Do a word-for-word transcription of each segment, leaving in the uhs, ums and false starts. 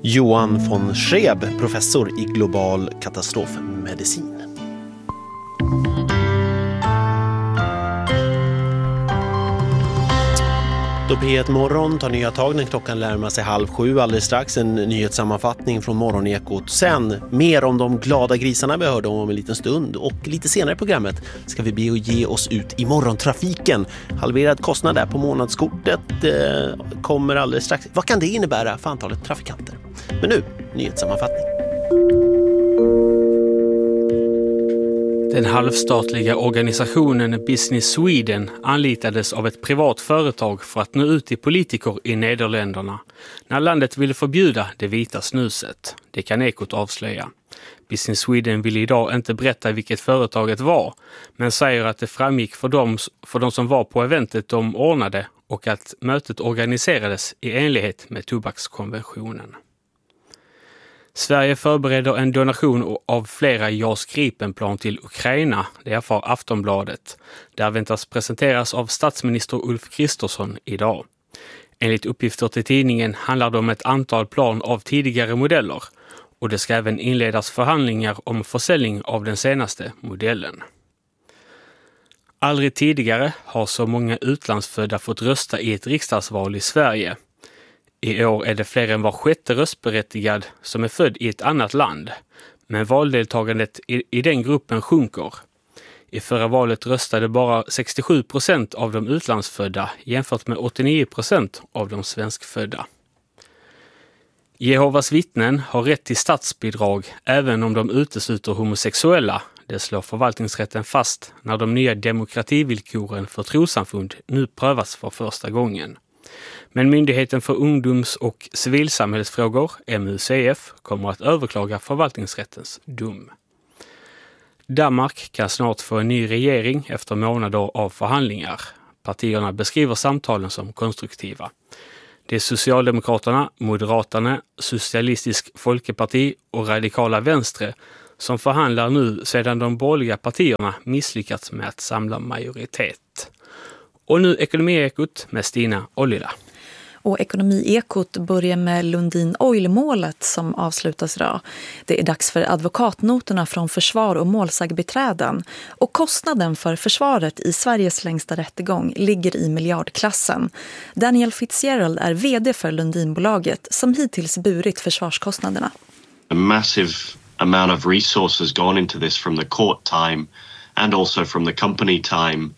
Johan von Schreeb, professor i global katastrofmedicin. Då P ett Morgon tar nya tag när klockan lärmar sig halv sju. Alldeles strax en nyhetssammanfattning från Morgonekot. Sen mer om de glada grisarna vi hörde om en liten stund. Och lite senare i programmet ska vi be och ge oss ut i morgontrafiken. Halverad kostnad där på månadskortet eh, kommer alldeles strax. Vad kan det innebära för antalet trafikanter? Men nu, nyhetssammanfattning. Den halvstatliga organisationen Business Sweden anlitades av ett privat företag för att nå ut till politiker i Nederländerna när landet ville förbjuda det vita snuset. Det kan Ekot avslöja. Business Sweden vill idag inte berätta vilket företaget var, men säger att det framgick för dem, för de som var på eventet de ordnade och att mötet organiserades i enlighet med tobakskonventionen. Sverige förbereder en donation av flera JAS Gripenplan till Ukraina, det erfar Aftonbladet. Där väntas presenteras av statsminister Ulf Kristersson idag. Enligt uppgifter till tidningen handlar det om ett antal plan av tidigare modeller och det ska även inledas förhandlingar om försäljning av den senaste modellen. Aldrig tidigare har så många utlandsfödda fått rösta i ett riksdagsval i Sverige. I år är det fler än var sjätte röstberättigad som är född i ett annat land, men valdeltagandet i, i den gruppen sjunker. I förra valet röstade bara sextiosju procent av de utlandsfödda jämfört med åttionio procent av de svenskfödda. Jehovas vittnen har rätt till statsbidrag även om de utesluter homosexuella. Det slår förvaltningsrätten fast när de nya demokrativillkoren för trossamfund nu prövas för första gången. Men Myndigheten för ungdoms- och civilsamhällsfrågor, M U C F, kommer att överklaga förvaltningsrättens dom. Danmark kan snart få en ny regering efter månader av förhandlingar. Partierna beskriver samtalen som konstruktiva. Det är Socialdemokraterna, Moderaterna, Socialistisk Folkeparti och Radikala Venstre som förhandlar nu sedan de borgerliga partierna misslyckats med att samla majoritet. Och nu Ekonomiekot med Stina och Lilla. Och Ekonomiekot börjar med Lundin Oil-målet som avslutas idag. Det är dags för advokatnoterna från försvar och målsägarbiträden. Och kostnaden för försvaret i Sveriges längsta rättegång ligger i miljardklassen. Daniel Fitzgerald är vd för Lundinbolaget som hittills burit försvarskostnaderna. A massive amount of resources gone into this from the court time and also from the company time.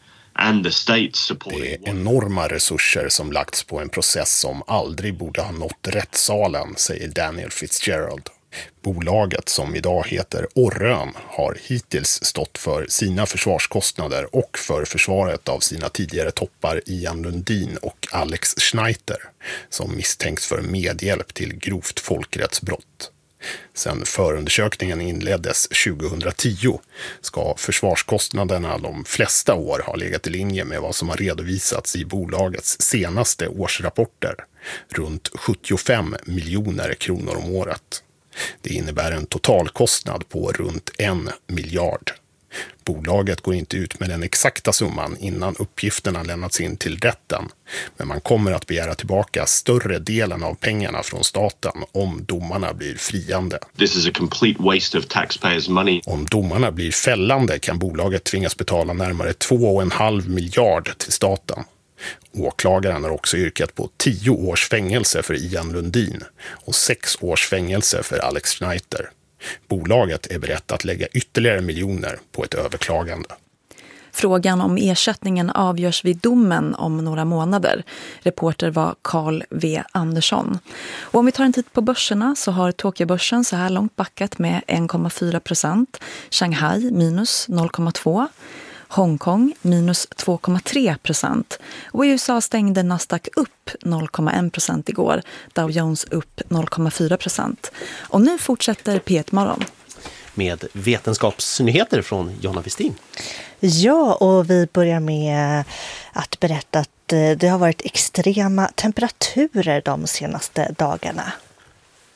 Det är enorma resurser som lagts på en process som aldrig borde ha nått rättssalen, säger Daniel Fitzgerald. Bolaget, som idag heter Orrön, har hittills stått för sina försvarskostnader och för försvaret av sina tidigare toppar Ian Lundin och Alex Schneiter, som misstänks för medhjälp till grovt folkrättsbrott. Sen förundersökningen inleddes tjugohundratio ska försvarskostnaderna de flesta år ha legat i linje med vad som har redovisats i bolagets senaste årsrapporter, runt sjuttiofem miljoner kronor om året. Det innebär en totalkostnad på runt en miljard. Bolaget går inte ut med den exakta summan innan uppgifterna lämnats in till rätten, men man kommer att begära tillbaka större delen av pengarna från staten om domarna blir friande. This is a complete waste of taxpayers' money. Om domarna blir fällande kan bolaget tvingas betala närmare två och en halv miljard till staten. Åklagaren har också yrkat på tio års fängelse för Ian Lundin och sex års fängelse för Alex Schneiter. Bolaget är berett att lägga ytterligare miljoner på ett överklagande. Frågan om ersättningen avgörs vid domen om några månader. Reporter var Carl V. Andersson. Och om vi tar en titt på börserna så har Tokyobörsen så här långt backat med en komma fyra procent. Shanghai minus noll komma två. Hongkong minus två komma tre procent. Och i U S A stängde Nasdaq upp noll komma en procent igår. Dow Jones upp noll komma fyra procent. Och nu fortsätter P ett Morgon. Med vetenskapsnyheter från Jonna Westin. Ja, och vi börjar med att berätta att det har varit extrema temperaturer de senaste dagarna.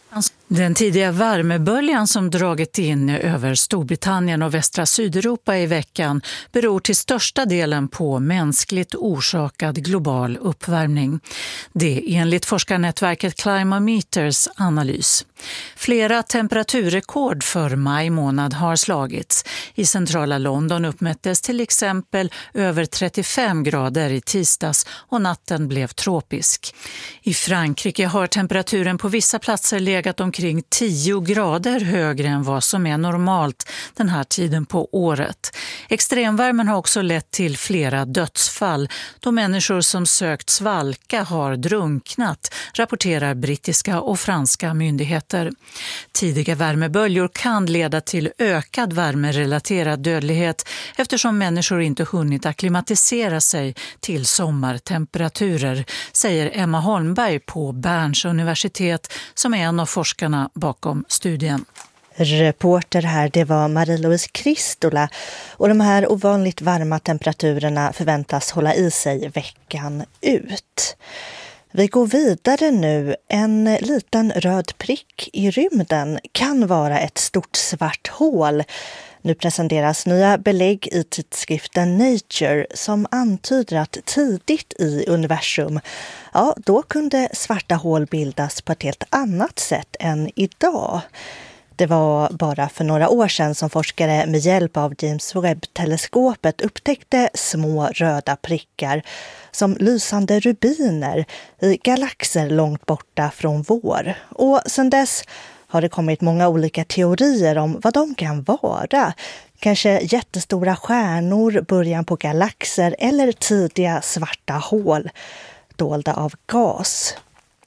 Den tidiga värmeböljan som dragit in över Storbritannien och västra Sydeuropa i veckan beror till största delen på mänskligt orsakad global uppvärmning. Det enligt forskarnätverket Climometers analys. Flera temperaturrekord för maj månad har slagits. I centrala London uppmättes till exempel över trettiofem grader i tisdags och natten blev tropisk. I Frankrike har temperaturen på vissa platser legat omkring tio grader högre än vad som är normalt den här tiden på året. Extremvärmen har också lett till flera dödsfall då människor som sökt svalka har drunknat, rapporterar brittiska och franska myndigheter. Tidiga värmeböljor kan leda till ökad värmerelaterad dödlighet eftersom människor inte hunnit akklimatisera sig till sommartemperaturer, säger Emma Holmberg på Berns universitet som är en av forskarna bakom studien. Reporter här, det var Marie-Louise Kristola, och de här ovanligt varma temperaturerna förväntas hålla i sig veckan ut. Vi går vidare nu. En liten röd prick i rymden kan vara ett stort svart hål. Nu presenteras nya belägg i tidskriften Nature som antyder att tidigt i universum, ja, då kunde svarta hål bildas på ett helt annat sätt än idag. Det var bara för några år sedan som forskare med hjälp av James Webb-teleskopet upptäckte små röda prickar som lysande rubiner i galaxer långt borta från vår. Och sedan dess har det kommit många olika teorier om vad de kan vara. Kanske jättestora stjärnor, början på galaxer eller tidiga svarta hål dolda av gas.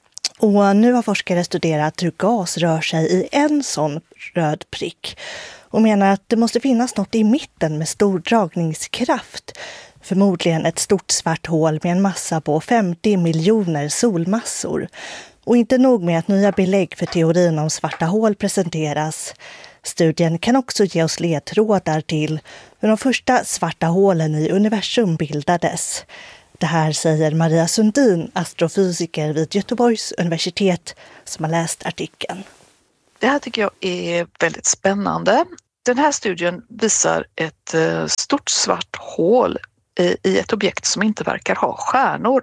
Och nu har forskare studerat hur gas rör sig i en sån röd prick och menar att det måste finnas något i mitten med stor dragningskraft. Förmodligen ett stort svart hål med en massa på femtio miljoner solmassor. Och inte nog med att nya belägg för teorin om svarta hål presenteras. Studien kan också ge oss ledtrådar till hur de första svarta hålen i universum bildades. Det här säger Maria Sundin, astrofysiker vid Göteborgs universitet, som har läst artikeln. Det här tycker jag är väldigt spännande. Den här studien visar ett stort svart hål i ett objekt som inte verkar ha stjärnor.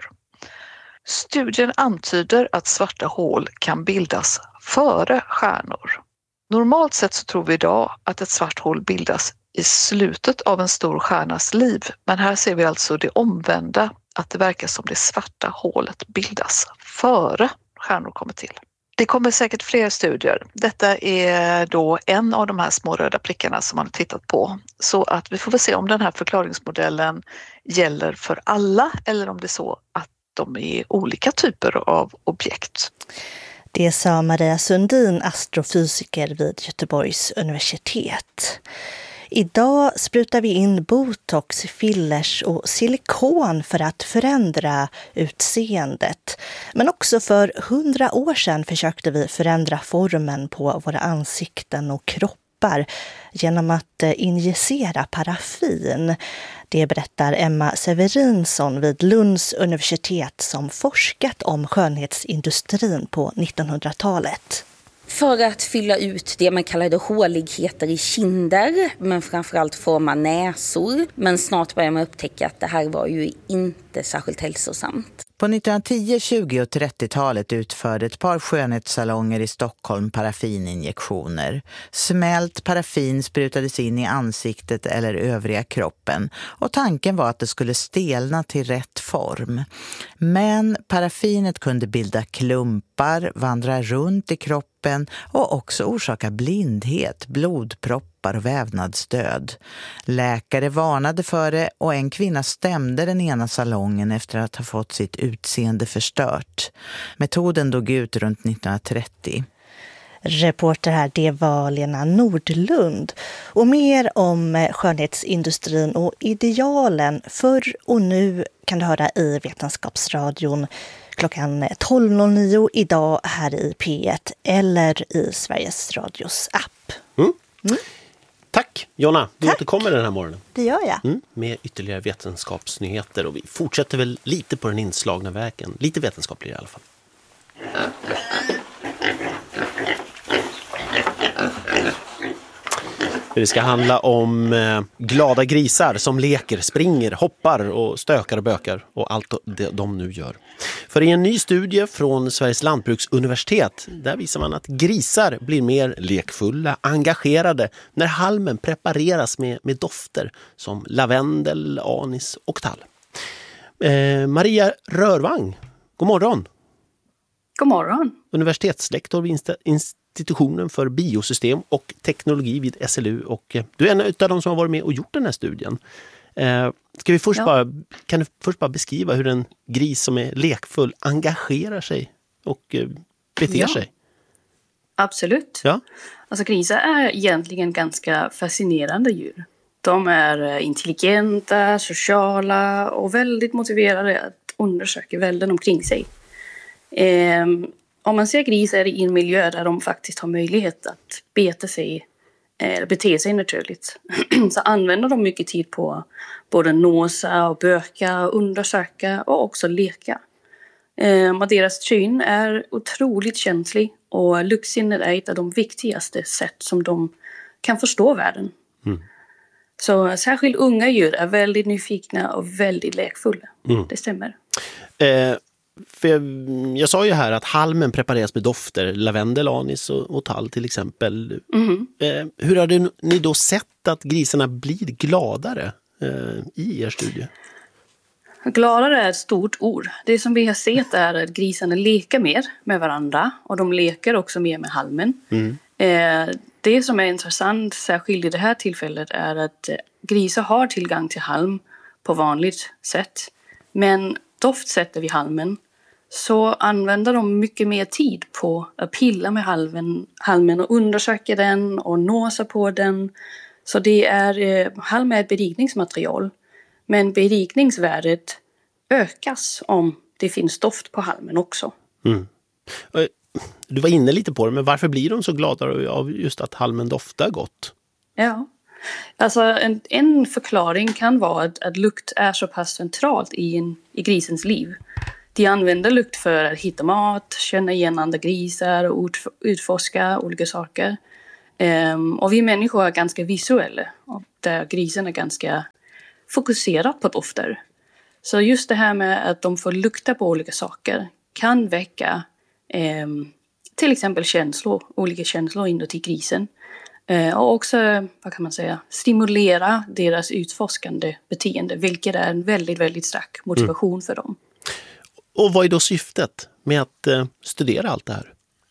Studien antyder att svarta hål kan bildas före stjärnor. Normalt sett så tror vi idag att ett svart hål bildas i slutet av en stor stjärnas liv, men här ser vi alltså det omvända, att det verkar som det svarta hålet bildas före stjärnor kommer till. Det kommer säkert fler studier. Detta är då en av de här små röda prickarna som man har tittat på. Så att vi får väl se om den här förklaringsmodellen gäller för alla eller om det är så att de är olika typer av objekt. Det sa Maria Sundin, astrofysiker vid Göteborgs universitet. Idag sprutar vi in botox, fillers och silikon för att förändra utseendet. Men också för hundra år sedan försökte vi förändra formen på våra ansikten och kroppar genom att injicera paraffin. Det berättar Emma Severinsson vid Lunds universitet som forskat om skönhetsindustrin på nittonhundratalet. För att fylla ut det man kallade håligheter i kinder, men framförallt forma näsor. Men snart börjar man upptäcka att det här var ju inte särskilt hälsosamt. På nittonhundratio-, tjugo- och trettiotalet utförde ett par skönhetssalonger i Stockholm paraffininjektioner. Smält paraffin sprutades in i ansiktet eller övriga kroppen och tanken var att det skulle stelna till rätt form. Men paraffinet kunde bilda klumpar, vandra runt i kroppen och också orsaka blindhet, blodproppar och vävnadsdöd. Läkare varnade för det och en kvinna stämde den ena salongen efter att ha fått sitt utseende förstört. Metoden dog ut runt nittonhundratrettio. Reporter här, det var Lena Nordlund. Och mer om skönhetsindustrin och idealen förr och nu kan du höra i Vetenskapsradion klockan tolv noll nio idag här i P ett eller i Sveriges Radios app. Mm. Mm. Tack Jonna, du Tack. återkommer den här morgonen. Det gör jag. Mm, med ytterligare vetenskapsnyheter och vi fortsätter väl lite på den inslagna vägen. Lite vetenskapligare i alla fall. För det ska handla om eh, glada grisar som leker, springer, hoppar och stökar och bökar och allt det de nu gör. För i en ny studie från Sveriges lantbruksuniversitet, där visar man att grisar blir mer lekfulla, engagerade när halmen prepareras med, med dofter som lavendel, anis och tall. Eh, Maria Rörvang, god morgon. God morgon. Universitetslektor vid institutionen för biosystem och teknologi vid S L U, och du är en av de som har varit med och gjort den här studien. Eh, ska vi först ja. bara, kan du först bara beskriva hur en gris som är lekfull engagerar sig och eh, beter ja. sig? Absolut. Ja. Alltså grisar är egentligen ganska fascinerande djur. De är intelligenta, sociala och väldigt motiverade att undersöka världen omkring sig. Eh, om man ser grisar i en miljö där de faktiskt har möjlighet att beta sig eller bete sig naturligt, så använder de mycket tid på både nosa och böka, undersöka och också leka. Eh, och deras syn är otroligt känslig, och luktsinnet är ett av de viktigaste sätt som de kan förstå världen. Mm. Så särskilt unga djur är väldigt nyfikna och väldigt lekfulla. Mm. Det stämmer. Eh, för jag, jag sa ju här att halmen prepareras med dofter, lavendel, anis och, och tall till exempel. Mm. Eh, hur har det, ni då sett att grisarna blir gladare eh, i er studie? Gladare är ett stort ord. Det som vi har sett är att grisarna leker mer med varandra, och de leker också mer med halmen. Mm. Eh, det som är intressant, särskilt i det här tillfället, är att grisar har tillgång till halm på vanligt sätt. Men doftsätter vi halmen, så använder de mycket mer tid på att pilla med halmen, halmen och undersöka den och nosa på den. Så det är, eh, halm är ett berikningsmaterial, men berikningsvärdet ökas om det finns doft på halmen också. Mm. Du var inne lite på det, men varför blir de så glada av just att halmen doftar gott? Ja, alltså en, en förklaring kan vara att, att lukt är så pass centralt i, en, i grisens liv. De använder lukt för att hitta mat, känna igen andra grisar och utforska olika saker. Um, och vi människor är ganska visuella, och där grisen är ganska fokuserad på dofter. Så just det här med att de får lukta på olika saker kan väcka um, till exempel känslor, olika känslor inuti grisen. Uh, och också, vad kan man säga, stimulera deras utforskande beteende, vilket är en väldigt, väldigt stark motivation mm. för dem. Och vad är då syftet med att uh, studera allt det här?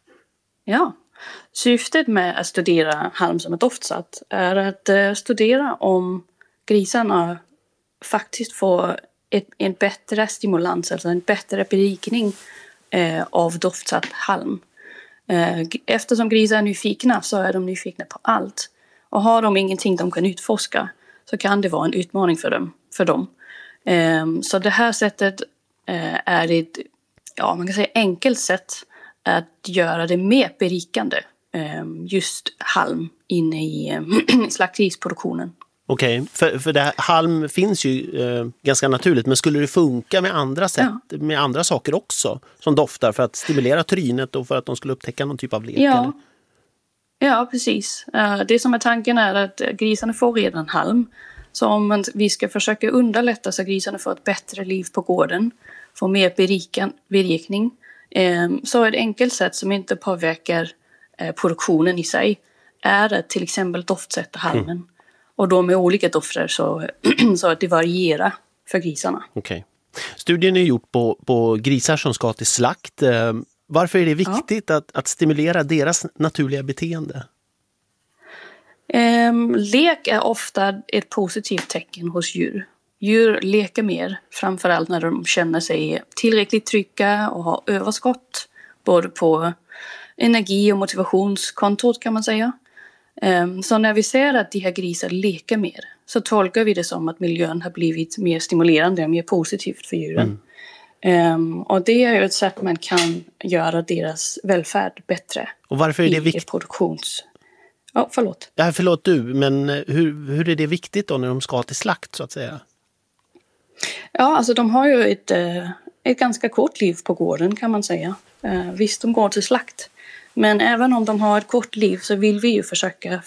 Ja, syftet med att studera halm som ett doftsatt är att uh, studera om grisarna faktiskt får ett, en bättre stimulans, alltså en bättre berikning uh, av doftsatt halm. Uh, eftersom grisar är nyfikna, så är de nyfikna på allt. Och har de ingenting de kan utforska, så kan det vara en utmaning för dem. För dem. Um, så det här sättet uh, är ett, ja, man kan säga enkelt sätt att göra det mer berikande, um, just halm inne i um, slaktgrisproduktionen. Okej, okay. för, för det här, halm finns ju eh, ganska naturligt, men skulle det funka med andra sätt, ja. med andra saker också som doftar, för att stimulera trynet och för att de skulle upptäcka någon typ av lek? Ja, eller? ja precis. Uh, det som är tanken är att grisarna får redan halm, så om vi ska försöka underlätta så att grisarna får ett bättre liv på gården, får mer berikan, berikning, um, så ett enkelt sätt som inte påverkar uh, produktionen i sig är att till exempel doftsätta halmen. Mm. Och då med olika dofter, så, så att det varierar för grisarna. Okej. Studien är gjord på, på grisar som ska till slakt. Varför är det viktigt ja. att, att stimulera deras naturliga beteende? Um, lek är ofta ett positivt tecken hos djur. Djur leker mer, framförallt när de känner sig tillräckligt trygga och har överskott. Både på energi- och motivationskontot, kan man säga. Um, så när vi ser att de här grisar leker mer, så tolkar vi det som att miljön har blivit mer stimulerande och mer positivt för djuren. Mm. Um, och det är ju ett sätt man kan göra deras välfärd bättre. Och varför är det viktigt? Produktions... Ja, förlåt. Ja, förlåt du, men hur, hur är det viktigt då när de ska till slakt, så att säga? Ja, alltså de har ju ett, ett ganska kort liv på gården, kan man säga. Uh, visst, de går till slakt. Men även om de har ett kort liv, så vill vi ju försöka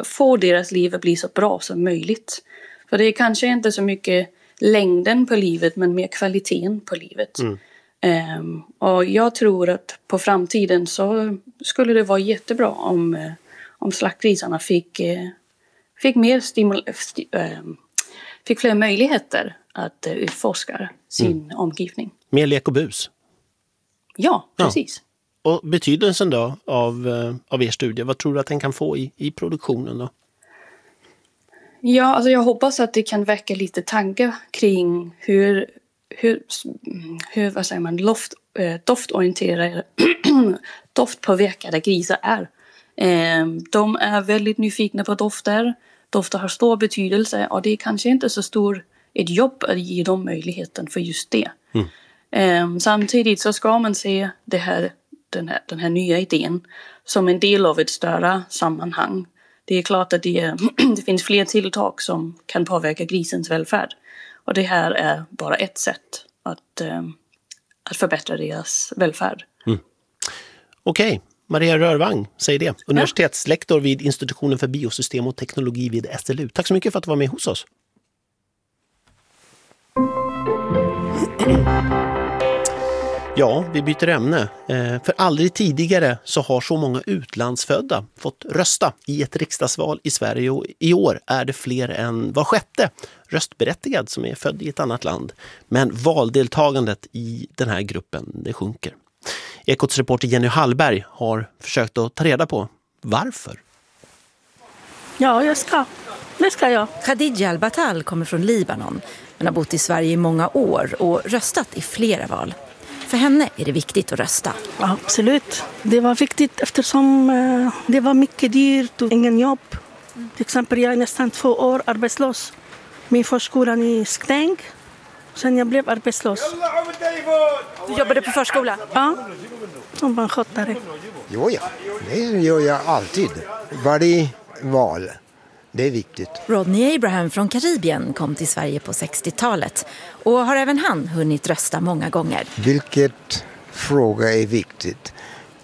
få deras liv att bli så bra som möjligt. För det är kanske inte så mycket längden på livet men mer kvaliteten på livet. Mm. Um, och jag tror att på framtiden så skulle det vara jättebra om, uh, om slaktgrisarna fick, uh, fick mer stimul- st- uh, fick fler möjligheter att uh, utforska sin mm. omgivning. Mer lek och bus. Ja, precis. Ja. Och betydelsen då av, uh, av er studie, vad tror du att den kan få i, i produktionen då? Ja, alltså jag hoppas att det kan väcka lite tankar kring hur hur, hur vad säger man, loft, eh, doftorienterade, doftpåverkade grisar är. Eh, de är väldigt nyfikna på dofter. Dofter har stor betydelse och det är kanske inte så stor ett jobb att ge dem möjligheten för just det. Mm. Eh, samtidigt så ska man se det här, den, här, den här nya idén som en del av ett större sammanhang. Det är klart att det, det finns fler tilltag som kan påverka grisens välfärd. Och det här är bara ett sätt att, eh, att förbättra deras välfärd. Mm. Okej, okay. Maria Rörvang säger det. Universitetslektor vid Institutionen för biosystem och teknologi vid S L U. Tack så mycket för att du var med hos oss. Ja, vi byter ämne. För aldrig tidigare så har så många utlandsfödda fått rösta i ett riksdagsval i Sverige och i år är det fler än var sjätte röstberättigad som är född i ett annat land. Men valdeltagandet i den här gruppen, det sjunker. Ekots reporter Jenny Hallberg har försökt att ta reda på varför. Ja, jag ska. Det ska jag. Khadija Al-Batal kommer från Libanon men har bott i Sverige i många år och röstat i flera val. För henne är det viktigt att rösta. Ja, absolut. Det var viktigt eftersom eh, det var mycket dyrt och ingen jobb. Till exempel jag är nästan två år arbetslös. Min förskolan är stängd. Sen jag blev arbetslös. Du jobbade på förskola? Ja, som barnskötare. Jo, ja. Det gör jag alltid. Varje val. Det är viktigt. Rodney Abraham från Karibien kom till Sverige på sextiotalet och har även han hunnit rösta många gånger. Vilket fråga är viktigt?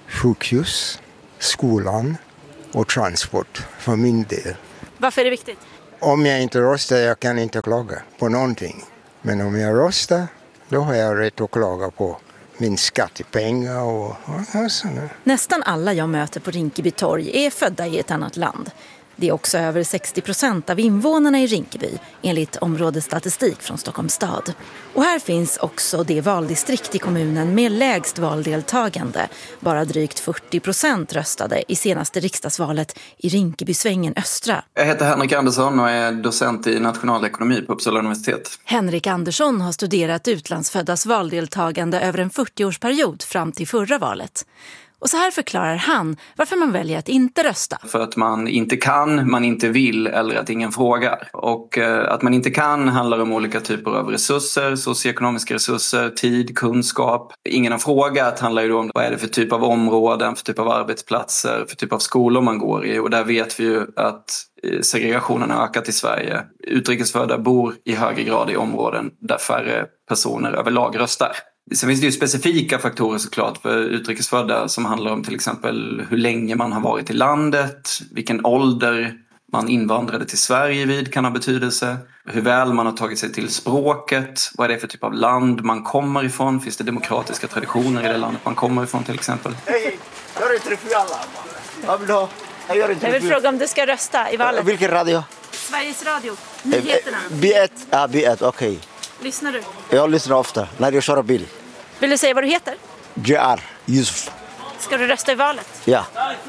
Sjukhus, skolan och transport för min del. Varför är det viktigt? Om jag inte röstar jag kan inte klaga på någonting. Men om jag röstar då har jag rätt att klaga på min skattepengar och, och sådär. Nästan alla jag möter på Rinkeby torg är födda i ett annat land. Det är också över sextio procent av invånarna i Rinkeby enligt områdesstatistik från Stockholms stad. Och här finns också det valdistrikt i kommunen med lägst valdeltagande. Bara drygt fyrtio procent röstade i senaste riksdagsvalet i Rinkebysvängen Östra. Jag heter Henrik Andersson och är docent i nationalekonomi på Uppsala universitet. Henrik Andersson har studerat utlandsföddas valdeltagande över en fyrtioårsperiod fram till förra valet. Och så här förklarar han varför man väljer att inte rösta. För att man inte kan, man inte vill eller att ingen frågar. Och eh, att man inte kan handlar om olika typer av resurser, socioekonomiska resurser, tid, kunskap. Ingen har frågat handlar ju då om vad är det för typ av områden, för typ av arbetsplatser, för typ av skolor man går i. Och där vet vi ju att segregationen har ökat i Sverige. Utrikesfödda bor i högre grad i områden där färre personer överlag röstar. Sen finns det ju specifika faktorer såklart för utrikesfödda som handlar om till exempel hur länge man har varit i landet, vilken ålder man invandrade till Sverige vid kan ha betydelse, hur väl man har tagit sig till språket, vad är det för typ av land man kommer ifrån, finns det demokratiska traditioner i det landet man kommer ifrån till exempel. Hej, jag är intervju alla. Vad vill du ha? Jag, gör jag vill fråga om du ska rösta i valet. Vilken radio? Sveriges Radio, nyheterna. B ett, ja B ett, okej. Okay. Lyssnar du? Jag lyssnar ofta när jag kör bil. Vill du säga vad du heter? J R Yusuf. Ska du rösta i valet? Ja.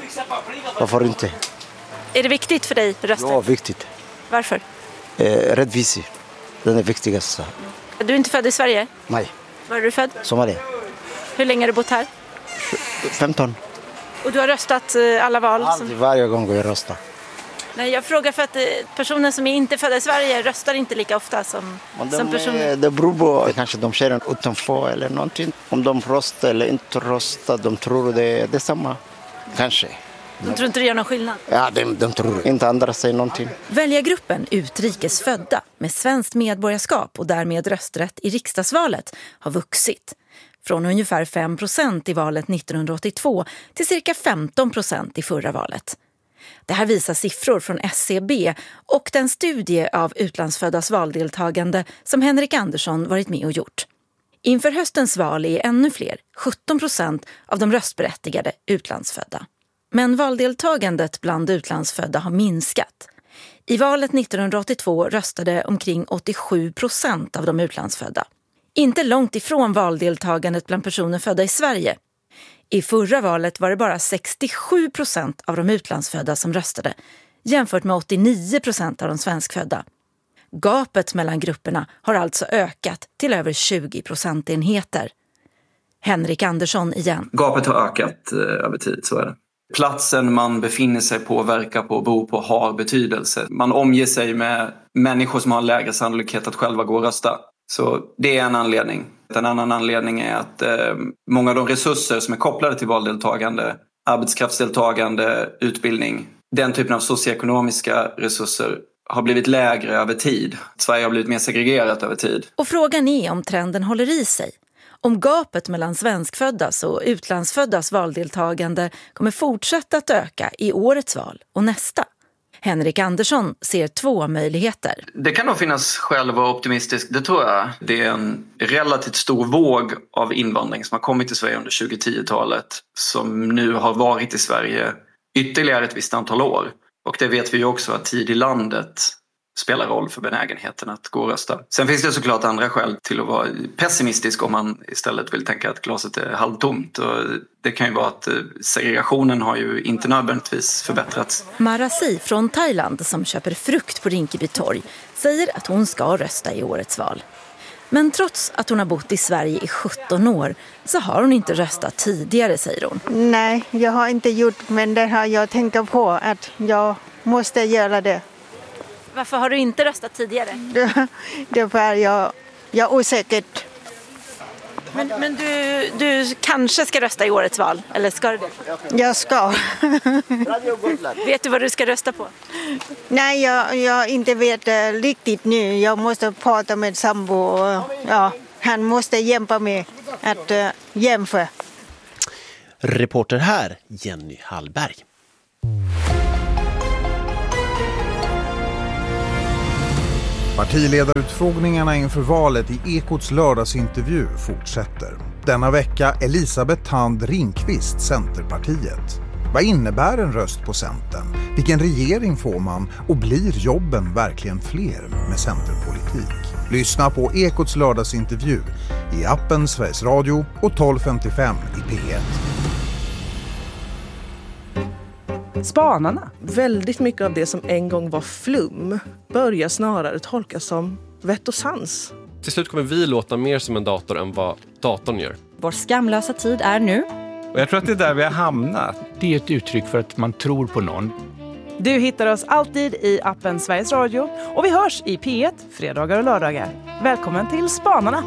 Varför inte? Är det viktigt för dig att rösta? Ja, viktigt. Varför? Eh, rättvisa. Den är viktigast. Du är inte född i Sverige? Nej. Var är du född? Somalia. Hur länge har du bott här? femton. Och du har röstat alla val? Alltid, som... varje gång jag röstar. Nej, jag frågar för att personer som är inte födda i Sverige röstar inte lika ofta som, de, som personer. Det beror på, kanske de känner utanför eller någonting. Om de röstar eller inte röstar, de tror det är detsamma. Kanske. De tror inte det gör någon skillnad? Ja, de, de tror inte andra säger någonting. Väljargruppen utrikesfödda med svenskt medborgarskap och därmed rösträtt i riksdagsvalet har vuxit. Från ungefär fem procent i valet nittonhundraåttiotvå till cirka femton procent i förra valet. Det här visar siffror från S C B och den studie av utlandsföddas valdeltagande som Henrik Andersson varit med och gjort. Inför höstens val är ännu fler, sjutton procent av de röstberättigade utlandsfödda. Men valdeltagandet bland utlandsfödda har minskat. I valet nittonhundraåttiotvå röstade omkring åttiosju procent av de utlandsfödda. Inte långt ifrån valdeltagandet bland personer födda i Sverige. I förra valet var det bara sextiosju procent av de utlandsfödda som röstade, jämfört med åttionio procent av de svenskfödda. Gapet mellan grupperna har alltså ökat till över tjugo procentenheter. Henrik Andersson igen. Gapet har ökat eh, över tid, så är det. Platsen man befinner sig på, verkar på, bor på har betydelse. Man omger sig med människor som har lägre sannolikhet att själva gå och rösta. Så det är en anledning. En annan anledning är att eh, många av de resurser som är kopplade till valdeltagande, arbetskraftsdeltagande, utbildning, den typen av socioekonomiska resurser har blivit lägre över tid. Sverige har blivit mer segregerat över tid. Och frågan är om trenden håller i sig. Om gapet mellan svenskföddas och utlandsföddas valdeltagande kommer fortsätta att öka i årets val och nästa. Henrik Andersson ser två möjligheter. Det kan nog finnas skäl att vara optimistisk, det tror jag. Det är en relativt stor våg av invandring som har kommit till Sverige under tjugo-tio-talet som nu har varit i Sverige ytterligare ett visst antal år. Och det vet vi ju också att tid i landet spelar roll för benägenheten att gå och rösta. Sen finns det såklart andra skäl till att vara pessimistisk om man istället vill tänka att glaset är halvtomt. Och det kan ju vara att segregationen har ju inte nödvändigtvis förbättrats. Marasi från Thailand som köper frukt på Rinkeby torg säger att hon ska rösta i årets val. Men trots att hon har bott i Sverige i sjutton år så har hon inte röstat tidigare, säger hon. Nej, jag har inte gjort, men det har jag tänkt på att jag måste göra det. Varför har du inte röstat tidigare? Det, det var jag, jag är osäker. Men, men du, du kanske ska rösta i årets val, eller ska du det? Jag ska. Vet du vad du ska rösta på? Nej, jag, jag inte vet uh, riktigt nu. Jag måste prata med sambo och ja, han måste hjälpa mig att uh, jämföra. Reporter här, Jenny Hallberg. Partiledarutfrågningarna inför valet i Ekots lördagsintervju fortsätter. Denna vecka Elisabeth Thand Ringqvist, Centerpartiet. Vad innebär en röst på Centern? Vilken regering får man? Och blir jobben verkligen fler med centerpolitik? Lyssna på Ekots lördagsintervju i appen Sveriges Radio och tolv femtiofem i P ett. Spanarna. Väldigt mycket av det som en gång var flum börjar snarare tolkas som vett och sans. Till slut kommer vi låta mer som en dator än vad datorn gör. Vår skamlösa tid är nu. Och jag tror att det är där vi har hamnat. Det är ett uttryck för att man tror på någon. Du hittar oss alltid i appen Sveriges Radio och vi hörs i P ett fredagar och lördagar. Välkommen till Spanarna!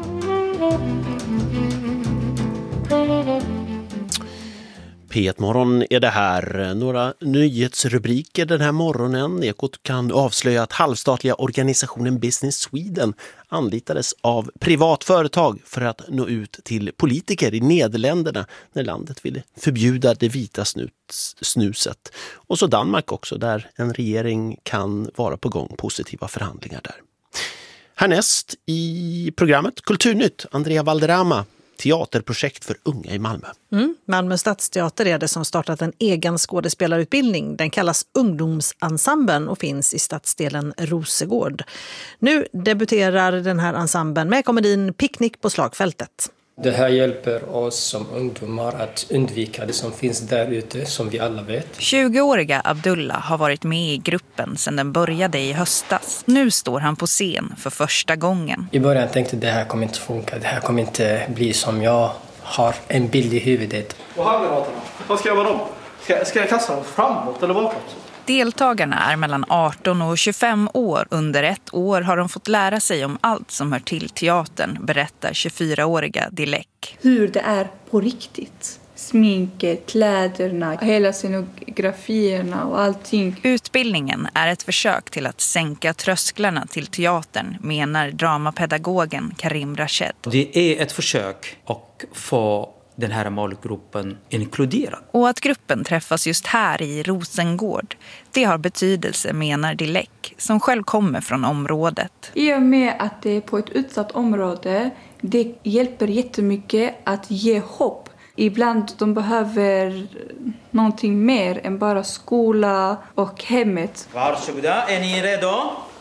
P ett-morgon är det här. Några nyhetsrubriker den här morgonen. Ekot kan avslöja att halvstatliga organisationen Business Sweden anlitades av privat företag för att nå ut till politiker i Nederländerna när landet ville förbjuda det vita snuset. Och så Danmark också, där en regering kan vara på gång, positiva förhandlingar där. Härnäst i programmet Kulturnytt, Andrea Valderrama, teaterprojekt för unga i Malmö. Mm. Malmö stadsteater är det som startat en egen skådespelarutbildning. Den kallas Ungdomsensemblen och finns i stadsdelen Rosegård. Nu debuterar den här ensemblen med komedin Picknick på slagfältet. Det här hjälper oss som ungdomar att undvika det som finns där ute, som vi alla vet. tjugoåriga Abdullah har varit med i gruppen sedan den började i höstas. Nu står han på scen för första gången. I början tänkte jag att det här kommer inte funka. Det här kommer inte bli som jag har en bild i huvudet. Och handgranaterna, vad ska jag göra dem? Ska, ska jag kasta dem framåt eller bakåt? Deltagarna är mellan arton och tjugofem år. Under ett år har de fått lära sig om allt som hör till teatern, berättar tjugofyraåriga Dilek. Hur det är på riktigt. Sminket, kläderna, hela scenografierna och allting. Utbildningen är ett försök till att sänka trösklarna till teatern, menar dramapedagogen Karim Rached. Det är ett försök att få den här målgruppen inkluderad. Och att gruppen träffas just här i Rosengård, det har betydelse, menar Dilek, som själv kommer från området. I och med att det är på ett utsatt område, det hjälper jättemycket att ge hopp. Ibland de behöver någonting mer än bara skola och hemmet. Varsågoda, är ni redo?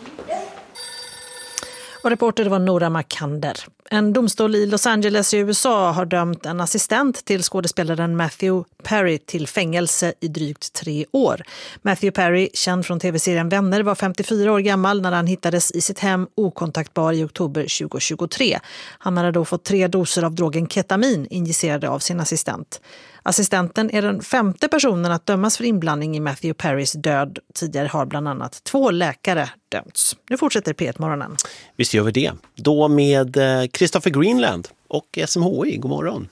Och reporter var Nora Makander. En domstol i Los Angeles i U S A har dömt en assistent till skådespelaren Matthew Perry till fängelse i drygt tre år. Matthew Perry, känd från tv-serien Vänner, var femtiofyra år gammal när han hittades i sitt hem okontaktbar i oktober tjugohundratjugotre. Han hade då fått tre doser av drogen ketamin injicerade av sin assistent. Assistenten är den femte personen att dömas för inblandning i Matthew Perrys död. Tidigare har bland annat två läkare dömts. Nu fortsätter P ett-morgonen. Visst gör vi det. Då med Christopher Greenland och S M H I. God morgon.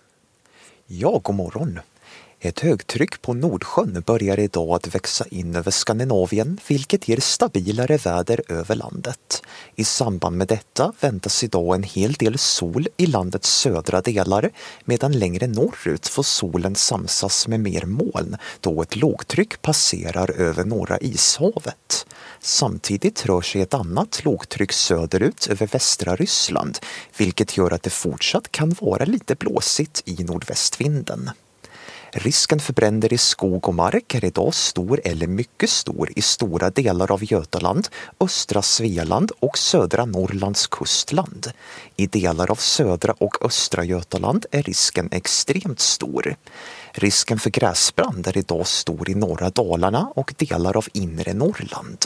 Ja, god morgon. Ett högtryck på Nordsjön börjar idag att växa in över Skandinavien, vilket ger stabilare väder över landet. I samband med detta väntas idag en hel del sol i landets södra delar, medan längre norrut får solen samsas med mer moln då ett lågtryck passerar över norra ishavet. Samtidigt rör sig ett annat lågtryck söderut över västra Ryssland, vilket gör att det fortsatt kan vara lite blåsigt i nordvästvinden. Risken för bränder i skog och mark är idag stor eller mycket stor i stora delar av Götaland, östra Svealand och södra Norrlands kustland. I delar av södra och östra Götaland är risken extremt stor. Risken för gräsbrand är idag stor i norra Dalarna och delar av inre Norrland.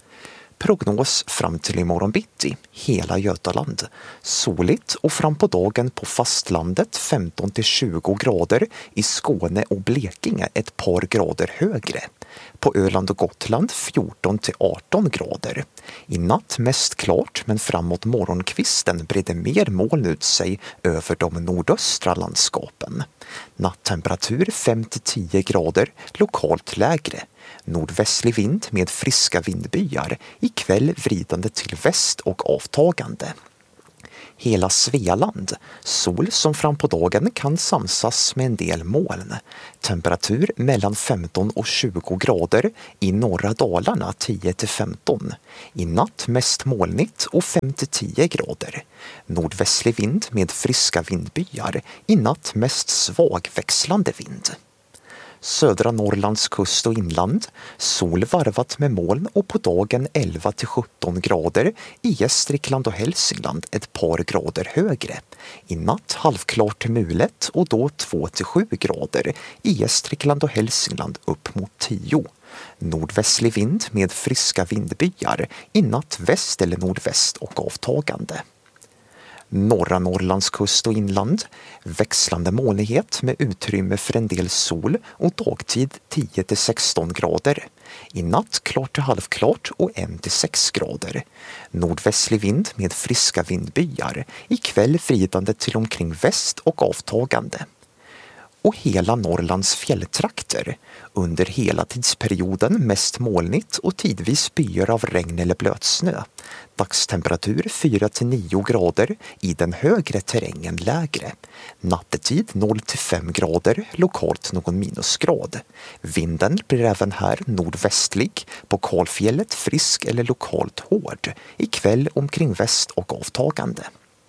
Prognos fram till imorgon bitti, hela Götaland. Soligt och fram på dagen på fastlandet femton till tjugo grader, i Skåne och Blekinge ett par grader högre. På Öland och Gotland fjorton till arton grader. I natt mest klart, men framåt morgonkvisten bredde mer moln ut sig över de nordöstra landskapen. Nattemperatur fem till tio grader, lokalt lägre. Nordvästlig vind med friska vindbyar, ikväll vridande till väst och avtagande. Hela Svealand, sol som fram på dagen kan samsas med en del moln. Temperatur mellan femton och tjugo grader, i norra Dalarna tio till femton. I natt mest molnigt och fem till tio grader. Nordvästlig vind med friska vindbyar, i natt mest svag växlande vind. Södra Norrlands kust och inland, sol varvat med moln och på dagen elva till sjutton grader, i Gästrikland och Hälsingland ett par grader högre. I natt halvklart till mulet och då två till sju grader, i Gästrikland och Hälsingland upp mot tio. Nordvästlig vind med friska vindbyar, i natt väst eller nordväst och avtagande. Norra Norrlands kust och inland, växlande molnighet med utrymme för en del sol och dagtid tio till sexton grader. I natt klart till halvklart och ett till sex grader. Nordvästlig vind med friska vindbyar, ikväll vridande till omkring väst och avtagande. Och hela Norrlands fjälltrakter. Under hela tidsperioden mest molnigt och tidvis byar av regn eller blötsnö. Dagstemperatur fyra till nio grader, i den högre terrängen lägre. Nattetid noll till fem grader, lokalt någon minusgrad. Vinden blir även här nordvästlig, på kalfjället frisk eller lokalt hård. Ikväll omkring väst och avtagande.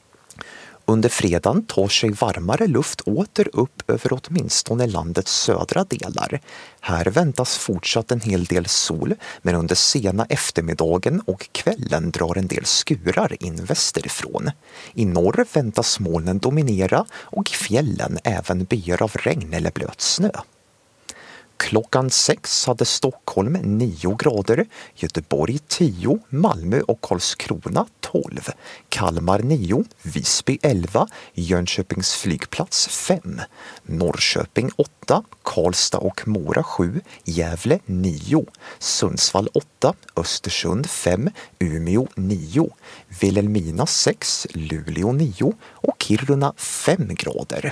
Under fredagen tar sig varmare luft åter upp över åtminstone landets södra delar. Här väntas fortsatt en hel del sol, men under sena eftermiddagen och kvällen drar en del skurar in västerifrån. I norr väntas molnen dominera och i fjällen även byar av regn eller blötsnö. Klockan sex hade Stockholm nio grader, Göteborg tio, Malmö och Karlskrona tolv, Kalmar nio, Visby elva, Jönköpings flygplats fem, Norrköping åtta, Karlstad och Mora sju, Gävle nio, Sundsvall åtta, Östersund fem, Umeå nio, Vilhelmina sex, Luleå nio och Kiruna fem grader.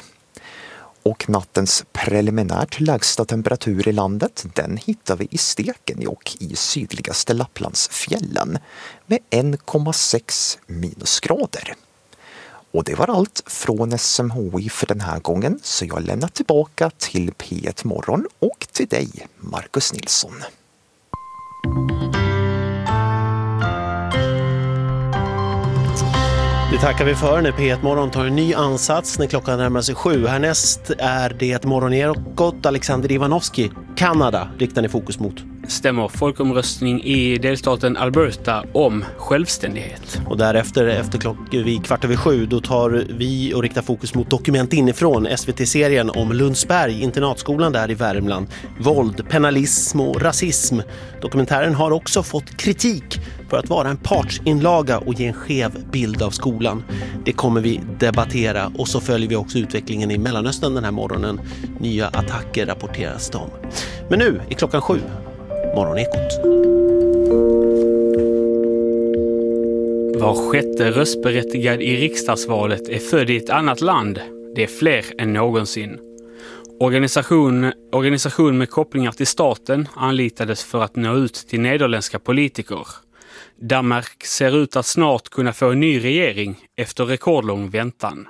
Och nattens preliminärt lägsta temperatur i landet, den hittar vi i Stekenjokk i sydligaste Lapplandsfjällen med en komma sex minusgrader. Och det var allt från S M H I för den här gången, så jag lämnar tillbaka till P ett Morgon och till dig, Marcus Nilsson. Det tackar vi för när P ett Morgon tar en ny ansats när klockan närmar sig sju. Härnäst är det Morgonekot. Alexander Ivanovski, Kanada, riktar ni fokus mot. Stämmer, folkomröstning i delstaten Alberta om självständighet. Och därefter, efter klock vid kvart över sju, då tar vi och riktar fokus mot Dokument inifrån, S V T-serien om Lundsberg, internatskolan där i Värmland. Våld, penalism och rasism. Dokumentären har också fått kritik för att vara en partsinlaga och ge en skev bild av skolan. Det kommer vi debattera, och så följer vi också utvecklingen i Mellanöstern den här morgonen. Nya attacker rapporteras om. Men nu är klockan sju. Morgonekot. Var sjätte röstberättigad i riksdagsvalet är född i ett annat land. Det är fler än någonsin. Organisation, organisation med kopplingar till staten anlitades för att nå ut till nederländska politiker. Danmark ser ut att snart kunna få en ny regering efter rekordlång väntan.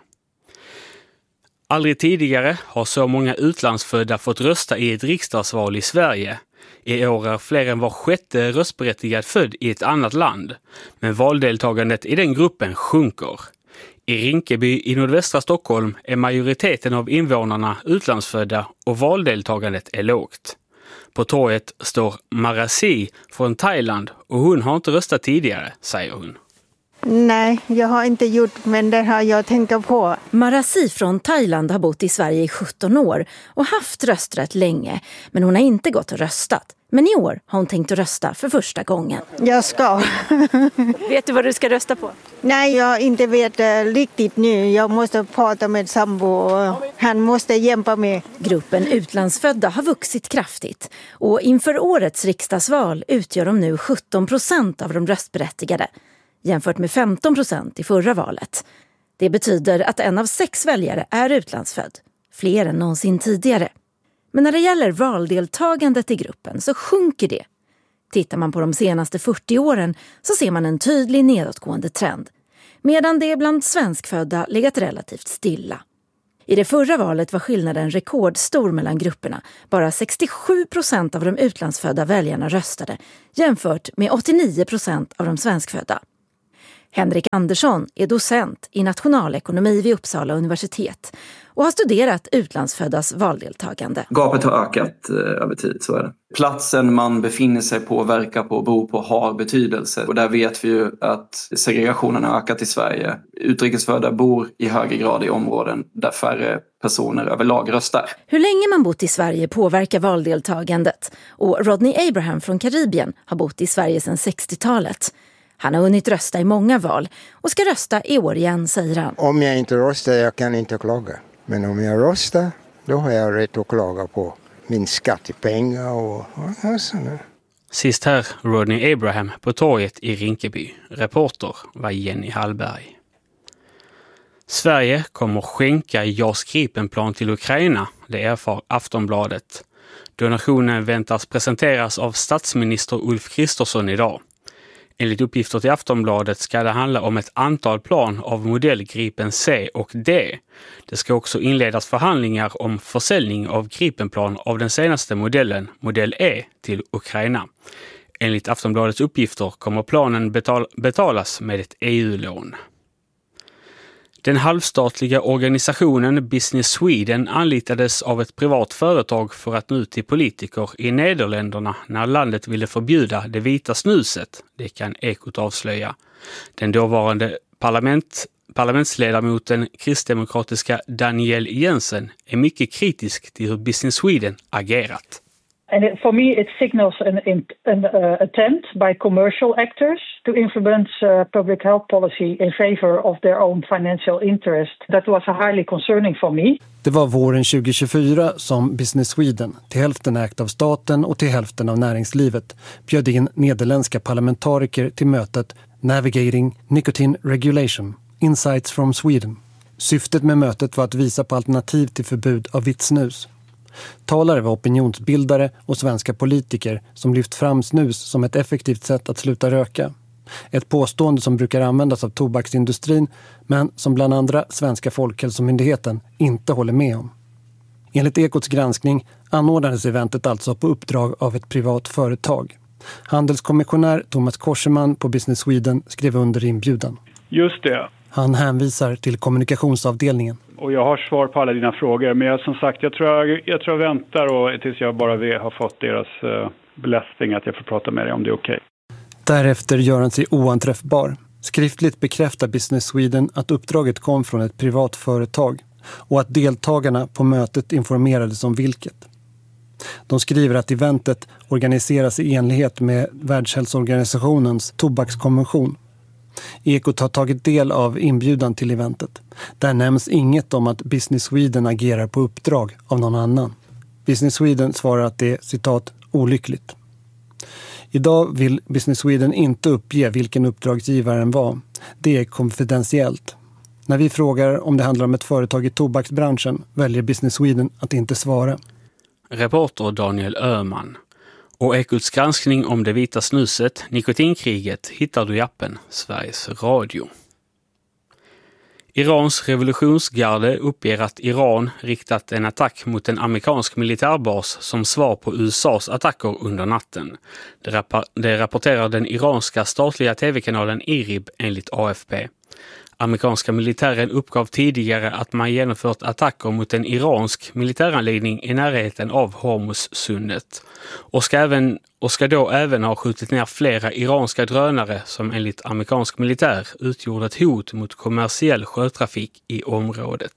Aldrig tidigare har så många utlandsfödda fått rösta i ett riksdagsval i Sverige. I år är fler än var sjätte röstberättigad född i ett annat land, men valdeltagandet i den gruppen sjunker. I Rinkeby i nordvästra Stockholm är majoriteten av invånarna utlandsfödda och valdeltagandet är lågt. På torget står Marasi från Thailand och hon har inte röstat tidigare, säger hon. Nej, jag har inte gjort, men det har jag tänkt på. Marasi från Thailand har bott i Sverige i sjutton år och haft rösträtt länge, men hon har inte gått och röstat. Men i år har hon tänkt att rösta för första gången. Jag ska. Vet du vad du ska rösta på? Nej, jag inte vet uh, riktigt nu. Jag måste prata med sambo. Han måste hjälpa mig. Gruppen utlandsfödda har vuxit kraftigt. Och inför årets riksdagsval utgör de nu sjutton procent av de röstberättigade, jämfört med femton procent i förra valet. Det betyder att en av sex väljare är utlandsfödd, fler än någonsin tidigare. Men när det gäller valdeltagandet i gruppen så sjunker det. Tittar man på de senaste fyrtio åren så ser man en tydlig nedåtgående trend, medan det bland svenskfödda legat relativt stilla. I det förra valet var skillnaden rekordstor mellan grupperna. Bara sextiosju procent av de utlandsfödda väljarna röstade, jämfört med åttionio procent av de svenskfödda. Henrik Andersson är docent i nationalekonomi vid Uppsala universitet och har studerat utlandsföddas valdeltagande. Gapet har ökat eh, över tid, så är det. Platsen man befinner sig på, verkar på, bor på har betydelse. Och där vet vi ju att segregationen har ökat i Sverige. Utrikesfödda bor i högre grad i områden där färre personer överlag röstar. Hur länge man bott i Sverige påverkar valdeltagandet. Och Rodney Abraham från Karibien har bott i Sverige sedan sextiotalet. Han har hunnit rösta i många val och ska rösta i år igen, säger han. Om jag inte röstar, jag kan inte klaga. Men om jag röstar, då har jag rätt att klaga på min skattepengar och, och sådär. Sist här Rodney Abraham på torget i Rinkeby. Reporter var Jenny Hallberg. Sverige kommer skänka JAS Gripenplan till Ukraina, det erfar Aftonbladet. Donationen väntas presenteras av statsminister Ulf Kristersson idag. Enligt uppgifter till Aftonbladet ska det handla om ett antal plan av modell Gripen C och D. Det ska också inledas förhandlingar om försäljning av Gripenplan av den senaste modellen, modell E, till Ukraina. Enligt Aftonbladets uppgifter kommer planen betal- betalas med ett E U-lån. Den halvstatliga organisationen Business Sweden anlitades av ett privat företag för att nå ut till politiker i Nederländerna när landet ville förbjuda det vita snuset, det kan Ekot avslöja. Den dåvarande parlament, parlamentsledamoten kristdemokratiska Daniel Jensen är mycket kritisk till hur Business Sweden agerat. And it, for me, it signals an, an uh, attempt by commercial actors to influence uh, public health policy in favor of their own financial interest. That was highly concerning for me. Det var våren tjugo tjugofyra som Business Sweden, till hälften ägt av staten och till hälften av näringslivet, bjöd in nederländska parlamentariker till mötet Navigating Nicotine Regulation, Insights from Sweden. Syftet med mötet var att visa på alternativ till förbud av vitt snus. Talare var opinionsbildare och svenska politiker som lyft fram snus som ett effektivt sätt att sluta röka. Ett påstående som brukar användas av tobaksindustrin men som bland andra Svenska Folkhälsomyndigheten inte håller med om. Enligt Ekots granskning anordnades eventet alltså på uppdrag av ett privat företag. Handelskommissionär Thomas Korseman på Business Sweden skrev under inbjudan. Just det. Han hänvisar till kommunikationsavdelningen. Och jag har svar på alla dina frågor, men jag, som sagt, jag tror jag, jag, tror jag väntar och, tills jag bara har fått deras uh, beläsning att jag får prata med dig om det är okej. Därefter gör han sig oanträffbar. Skriftligt bekräftar Business Sweden att uppdraget kom från ett privat företag och att deltagarna på mötet informerades om vilket. De skriver att eventet organiseras i enlighet med Världshälsoorganisationens tobakskonvention. Ekot har tagit del av inbjudan till eventet. Där nämns inget om att Business Sweden agerar på uppdrag av någon annan. Business Sweden svarar att det är, citat, olyckligt. Idag vill Business Sweden inte uppge vilken uppdragsgivaren var. Det är konfidentiellt. När vi frågar om det handlar om ett företag i tobaksbranschen väljer Business Sweden att inte svara. Reporter Daniel Öhman. Och Ekots granskning om det vita snuset, nikotinkriget, hittar du i appen Sveriges Radio. Irans revolutionsgarde uppger att Iran riktat en attack mot en amerikansk militärbas som svar på U S A:s attacker under natten. Det, rap- det rapporterar den iranska statliga tv-kanalen I R I B enligt A F P. Amerikanska militären uppgav tidigare att man genomfört attacker mot en iransk militäranläggning i närheten av Hormuzsundet och ska, även, och ska då även ha skjutit ner flera iranska drönare som enligt amerikansk militär utgjorde ett hot mot kommersiell sjötrafik i området.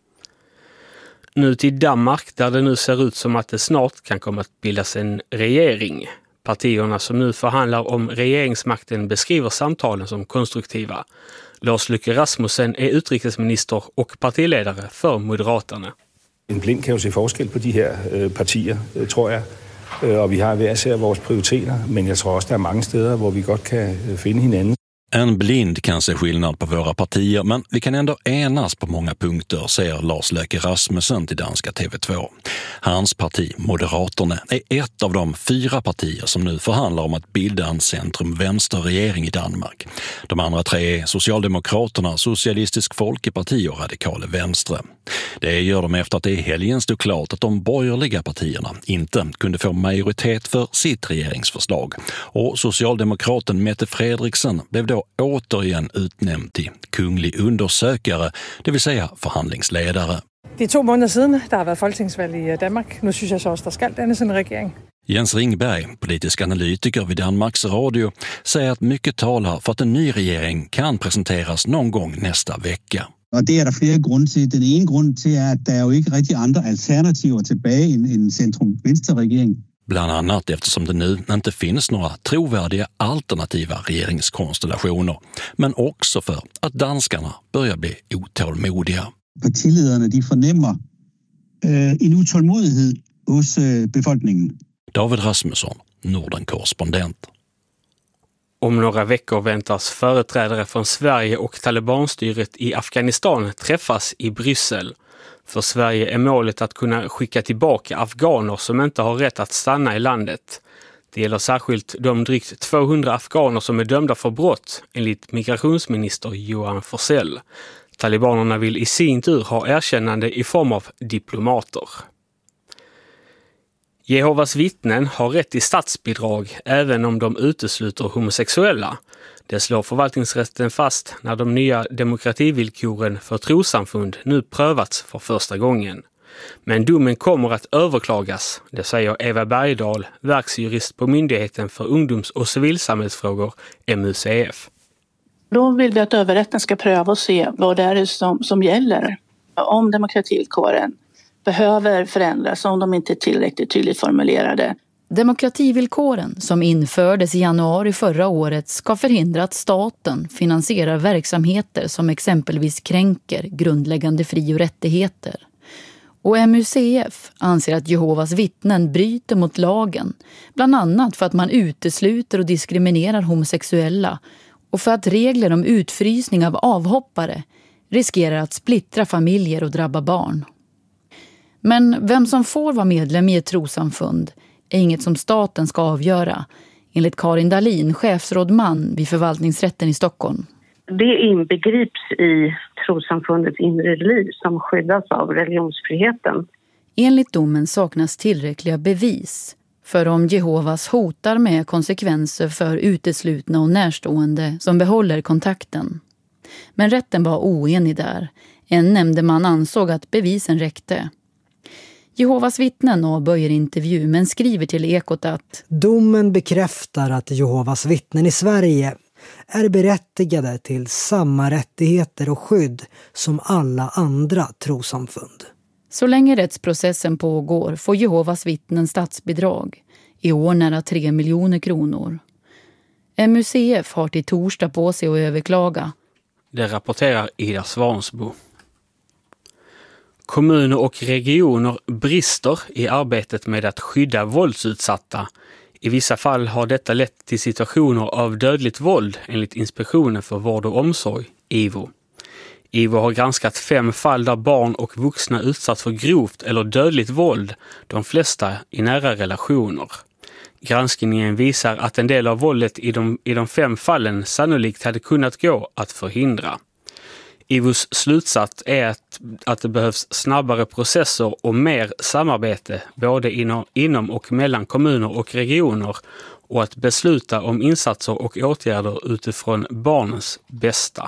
Nu till Danmark där det nu ser ut som att det snart kan komma att bildas en regering. Partierna som nu förhandlar om regeringsmakten beskriver samtalen som konstruktiva. Lars Løkke Rasmussen är utrikesminister och partiledare för Moderaterna. En blind kan jo se forskel på de her partier, tror jeg. Og vi har hver især vores prioriteter, men jeg tror også, der er mange steder, hvor vi godt kan finde hinanden. En blind kan se skillnad på våra partier, men vi kan ändå enas på många punkter, säger Lars Løkke Rasmussen till danska T V två. Hans parti, Moderaterna, är ett av de fyra partier som nu förhandlar om att bilda en centrum-vänsterregering i Danmark. De andra tre är Socialdemokraterna, Socialistisk Folkeparti och Radikale Venstre. Det gör de efter att det i helgen stod klart att de borgerliga partierna inte kunde få majoritet för sitt regeringsförslag. Och socialdemokraten Mette Frederiksen blev då återigen utnämnd till kunglig undersökare, det vill säga förhandlingsledare. Det är två månader sedan det har varit folketingsvalg i Danmark. Nu syns jag så att det ska dannas en regering. Jens Ringberg, politisk analytiker vid Danmarks Radio, säger att mycket talar för att en ny regering kan presenteras någon gång nästa vecka. Och det är det flera grunder till. Den ena grunden till är att det är ju inte riktigt andra alternativ tillbaka i en, en centrum-vänsterregering. Bland annat eftersom det nu inte finns några trovärdiga alternativa regeringskonstellationer. Men också för att danskarna börjar bli otålmodiga. Partiledarna de förnämmer eh, en utålmodighet hos eh, befolkningen. David Rasmusson, Norden-korrespondent. Om några veckor väntas företrädare från Sverige och talibanstyret i Afghanistan träffas i Bryssel. För Sverige är målet att kunna skicka tillbaka afghaner som inte har rätt att stanna i landet. Det gäller särskilt de drygt tvåhundra afghaner som är dömda för brott, enligt migrationsminister Johan Forssell. Talibanerna vill i sin tur ha erkännande i form av diplomater. Jehovas vittnen har rätt till statsbidrag även om de utesluter homosexuella. Det slår förvaltningsrätten fast när de nya demokrativillkoren för trossamfund nu prövats för första gången. Men domen kommer att överklagas, det säger Eva Bergdahl, verksjurist på Myndigheten för ungdoms- och civilsamhällsfrågor, M U C F. Då vill vi att överrätten ska pröva och se vad det är som, som gäller. Om demokrativillkoren behöver förändras, om de inte är tillräckligt tydligt formulerade. Demokrativillkoren som infördes i januari förra året ska förhindra att staten finansierar verksamheter som exempelvis kränker grundläggande fri- och rättigheter. Och M U C F anser att Jehovas vittnen bryter mot lagen, bland annat för att man utesluter och diskriminerar homosexuella och för att regler om utfrysning av avhoppare riskerar att splittra familjer och drabba barn. Men vem som får vara medlem i ett trossamfund är inget som staten ska avgöra. enligt Karin Dahlin, chefsrådman vid förvaltningsrätten i Stockholm. Det inbegrips i trossamfundets inre liv som skyddas av religionsfriheten. Enligt domen saknas tillräckliga bevis för om Jehovas hotar med konsekvenser för uteslutna och närstående som behåller kontakten. Men rätten var oenig där. En nämndeman ansåg att bevisen räckte. Jehovas vittnen avböjer intervju men skriver till Ekot att domen bekräftar att Jehovas vittnen i Sverige är berättigade till samma rättigheter och skydd som alla andra trossamfund. Så länge rättsprocessen pågår får Jehovas vittnen statsbidrag. I år nära tre miljoner kronor. M U C F har till torsdag på sig att överklaga. Det rapporterar Ida Svansbo. Kommuner och regioner brister i arbetet med att skydda våldsutsatta. I vissa fall har detta lett till situationer av dödligt våld enligt Inspektionen för vård och omsorg, I V O. I V O har granskat fem fall där barn och vuxna utsatts för grovt eller dödligt våld, de flesta i nära relationer. Granskningen visar att en del av våldet i de, i de fem fallen sannolikt hade kunnat gå att förhindra. I V O:s slutsats är att, att det behövs snabbare processer och mer samarbete både inom, inom och mellan kommuner och regioner och att besluta om insatser och åtgärder utifrån barnens bästa.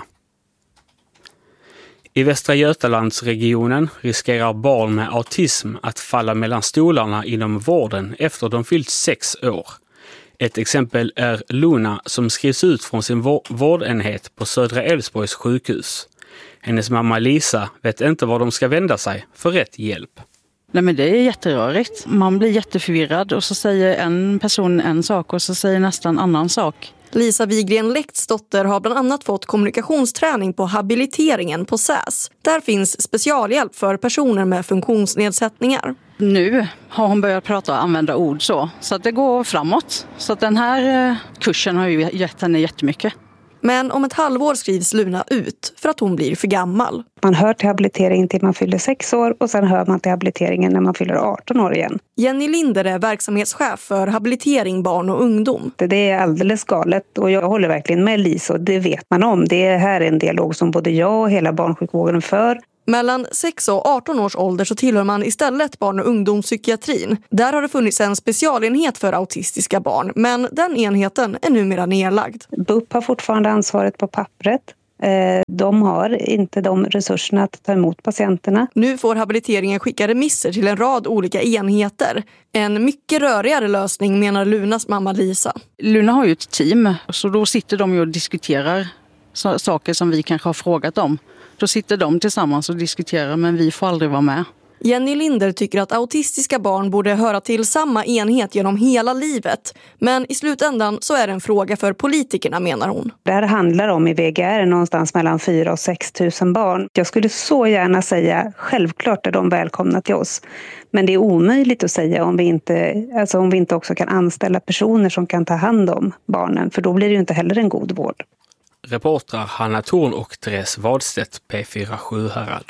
I Västra Götalandsregionen riskerar barn med autism att falla mellan stolarna inom vården efter de fyllt sex år. Ett exempel är Luna som skrivs ut från sin vårdenhet på Södra Älvsborgs sjukhus. Hennes mamma Lisa vet inte var de ska vända sig för rätt hjälp. Nej, men det är jätterörigt. Man blir jätteförvirrad och så säger en person en sak och så säger nästan en annan sak. Lisa Wigren Läktsdotter har bland annat fått kommunikationsträning på habiliteringen på S Ä S. Där finns specialhjälp för personer med funktionsnedsättningar. Nu har hon börjat prata och använda ord så, så att det går framåt. Så att den här kursen har ju gett henne jättemycket. Men om ett halvår skrivs Luna ut för att hon blir för gammal. Man hör till habiliteringen till man fyller sex år och sen hör man till habiliteringen när man fyller arton år igen. Jenny Linder är verksamhetschef för habilitering barn och ungdom. Det är alldeles galet och jag håller verkligen med Lisa och det vet man om. Det här är en dialog som både jag och hela barnsjukvården för. Mellan sex och arton års ålder så tillhör man istället barn- och ungdomspsykiatrin. Där har det funnits en specialenhet för autistiska barn, men den enheten är numera nedlagd. B U P har fortfarande ansvaret på pappret. De har inte de resurserna att ta emot patienterna. Nu får habiliteringen skicka remisser till en rad olika enheter. En mycket rörigare lösning menar Lunas mamma Lisa. Luna har ju ett team, så då sitter de ju och diskuterar saker som vi kanske har frågat om. Då sitter de tillsammans och diskuterar, men vi får aldrig vara med. Jenny Linder tycker att autistiska barn borde höra till samma enhet genom hela livet. Men i slutändan så är det en fråga för politikerna, menar hon. Det här handlar om i V G R någonstans mellan fyra och sex tusen barn. Jag skulle så gärna säga, självklart är de välkomna till oss. Men det är omöjligt att säga om vi inte, alltså om vi inte också kan anställa personer som kan ta hand om barnen. För då blir det ju inte heller en god vård. Reportrar Hanna Thorn och Therese Wadstedt, P fyra Sjuhärad.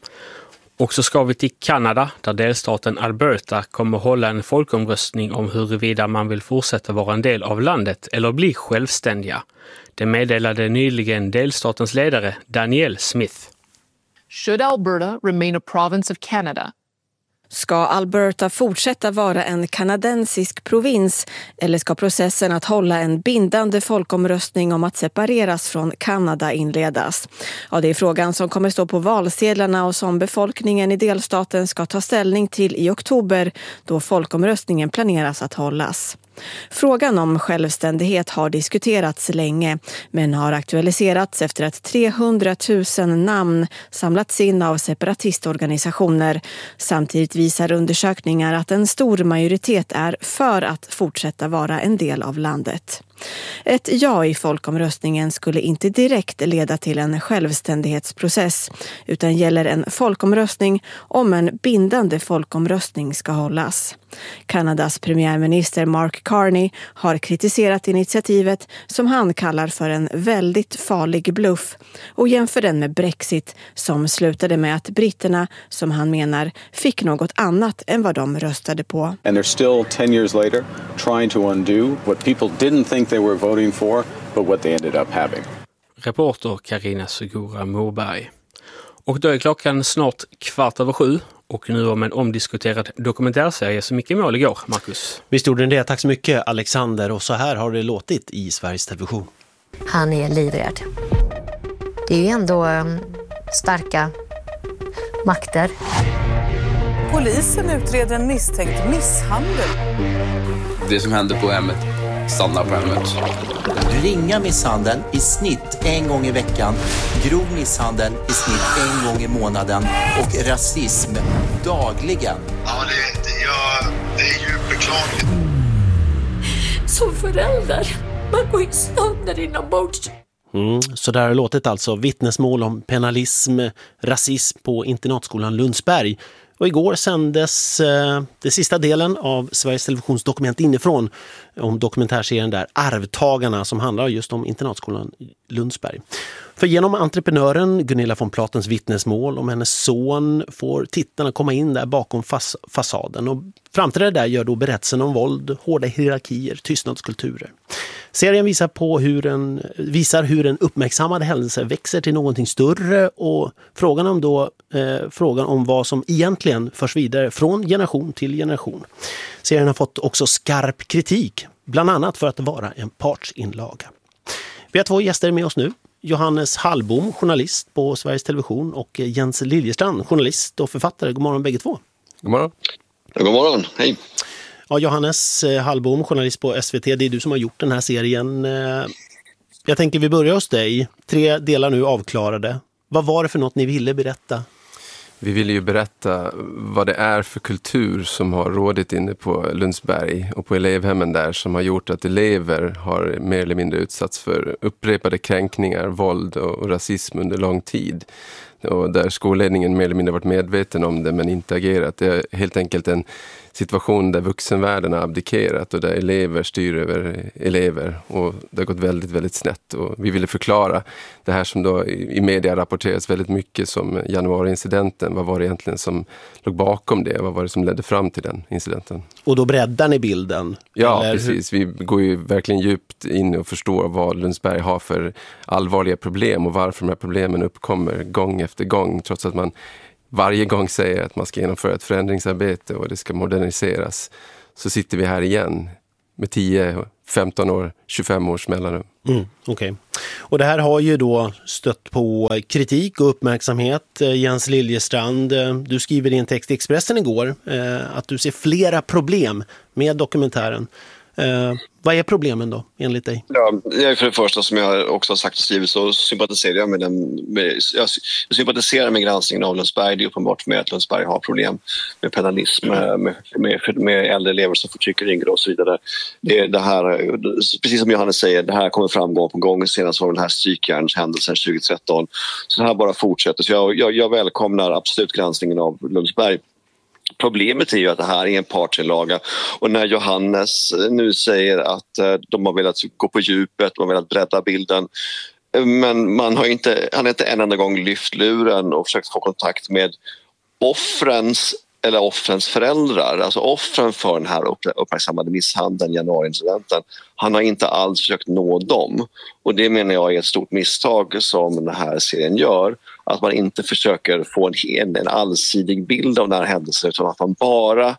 Och så ska vi till Kanada där delstaten Alberta kommer hålla en folkomröstning om huruvida man vill fortsätta vara en del av landet eller bli självständiga. Det meddelade nyligen delstatens ledare Danielle Smith. Should Alberta remain a province of Canada? Ska Alberta fortsätta vara en kanadensisk provins eller ska processen att hålla en bindande folkomröstning om att separeras från Kanada inledas? Ja, det är frågan som kommer stå på valsedlarna och som befolkningen i delstaten ska ta ställning till i oktober då folkomröstningen planeras att hållas. Frågan om självständighet har diskuterats länge men har aktualiserats efter att trehundratusen namn samlats in av separatistorganisationer. Samtidigt visar undersökningar att en stor majoritet är för att fortsätta vara en del av landet. Ett ja i folkomröstningen skulle inte direkt leda till en självständighetsprocess utan gäller en folkomröstning om en bindande folkomröstning ska hållas. Kanadas premiärminister Mark Carney har kritiserat initiativet som han kallar för en väldigt farlig bluff och jämför den med Brexit som slutade med att britterna, som han menar, fick något annat än vad de röstade på. And they're still ten years later trying to undo what people didn't think they were voting for, but what they ended up having. Reporter Karina Sugura Moberg. Och då är klockan snart kvart över sju och nu om en omdiskuterad dokumentärserie som mycket mål igår, Marcus. Visst gjorde det. Tack så mycket, Alexander. Och så här har det låtit i Sveriges Television. Han är livrädd. Det är ju ändå um, starka makter. Polisen utreder en misstänkt misshandel. Det som hände på hemmet stannar på hemmet. Ringa misshandel i snitt en gång i veckan, grov misshandel i snitt en gång i månaden och rasism dagligen. Ja, det, det, ja, det är ju beklagligt. Som förälder, man går ju sönder inombords. Mm, så där har det låtit alltså vittnesmål om penalism, rasism på internatskolan Lundsberg. Och igår sändes eh, det sista delen av Sveriges Televisions Dokument inifrån om dokumentärserien där Arvtagarna som handlar just om internatskolan Lundsberg. För genom entreprenören Gunilla von Platens vittnesmål om hennes son får tittarna komma in där bakom fas- fasaden och framträder där gör då berättelsen om våld, hårda hierarkier, tystnadskulturer. Serien visar, på hur en, visar hur en uppmärksammad händelse växer till någonting större och frågan om, då, eh, frågan om vad som egentligen förs vidare från generation till generation. Serien har fått också skarp kritik, bland annat för att vara en partsinlaga. Vi har två gäster med oss nu. Johannes Hallbom, journalist på Sveriges Television och Jens Liljestrand, journalist och författare. God morgon bägge två. God morgon. Ja, god morgon, hej. Ja, Johannes Hallbom, journalist på S V T, det är du som har gjort den här serien. Jag tänker vi börjar hos dig. Tre delar nu avklarade. Vad var det för något ni ville berätta? Vi ville ju berätta vad det är för kultur som har rådit inne på Lundsberg och på elevhemmen där som har gjort att elever har mer eller mindre utsatts för upprepade kränkningar, våld och rasism under lång tid. Och där skolledningen mer eller mindre varit medveten om det men inte agerat. Det är helt enkelt en situation där vuxenvärlden har abdikerat och där elever styr över elever och det har gått väldigt, väldigt snett. Och vi ville förklara det här som då i media rapporteras väldigt mycket som januari-incidenten. Vad var det egentligen som låg bakom det? Vad var det som ledde fram till den incidenten? Och då breddar ni bilden? Ja, eller? Precis. Vi går ju verkligen djupt in och förstår vad Lundsberg har för allvarliga problem och varför de här problemen uppkommer gång efter gång trots att man varje gång säger att man ska genomföra ett förändringsarbete och det ska moderniseras, så sitter vi här igen med tio, femton år, tjugofem års mellanrum. Mm, Okej. Okay. Och det här har ju då stött på kritik och uppmärksamhet. Jens Liljestrand, du skriver i en text i Expressen igår eh, att du ser flera problem med dokumentären. Eh, vad är problemen då, enligt dig? Ja, för det första, som jag också har sagt och skrivit, så sympatiserar jag med den. Med, jag sympatiserar med granskningen av Lundsberg. Det är uppenbart med att Lundsberg har problem med penalism, med, med, med, med äldre elever som förtrycker yngre och så vidare. Det, det här, precis som Johannes säger, det här kommer fram gång på gång. Senast var den här strykjärnshändelsen tjugohundratretton. Så det här bara fortsätter. Så jag, jag, jag välkomnar absolut granskningen av Lundsberg. Problemet är ju att det här är en partsinlaga och när Johannes nu säger att de har velat gå på djupet, de har velat bredda bilden, men man har inte, han har inte en enda gång lyft luren och försökt få kontakt med offrens eller offrens föräldrar, alltså offren för den här uppmärksammade misshandeln, januari-incidenten. Han har inte alls försökt nå dem och det menar jag är ett stort misstag som den här serien gör, att man inte försöker få en, en allsidig bild av den här händelsen utan att man bara,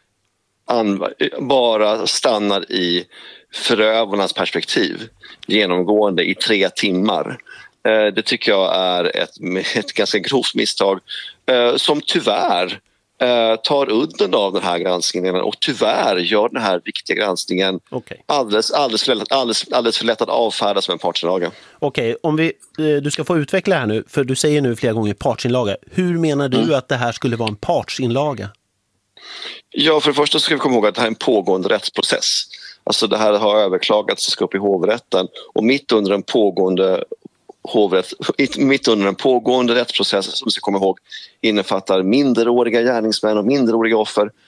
bara stannar i förövarnas perspektiv genomgående i tre timmar. Det tycker jag är ett, ett ganska grovt misstag som tyvärr tar udden av den här granskningen och tyvärr gör den här viktiga granskningen okay. alldeles, alldeles, för lätt, alldeles, alldeles för lätt att avfärda som en partsinlaga. Okej, okay, om vi, du ska få utveckla här nu, för du säger nu flera gånger partsinlaga. Hur menar du mm. att det här skulle vara en partsinlaga? Ja, för det första ska vi komma ihåg att det här är en pågående rättsprocess. Alltså det här har överklagats och ska upp i hovrätten och mitt under en pågående hovrätt, mitt under en pågående rättsprocess som vi ska komma ihåg innefattar minderåriga gärningsmän och minderåriga offer.